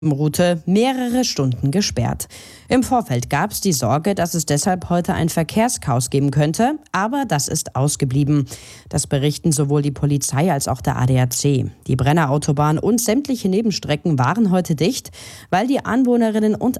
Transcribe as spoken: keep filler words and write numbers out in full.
Route mehrere Stunden gesperrt. Im Vorfeld gab es die Sorge, dass es deshalb heute ein Verkehrschaos geben könnte, aber das ist ausgeblieben. Das berichten sowohl die Polizei als auch der A D A C. Die Brenner Autobahn und sämtliche Nebenstrecken waren heute dicht, weil die Anwohnerinnen und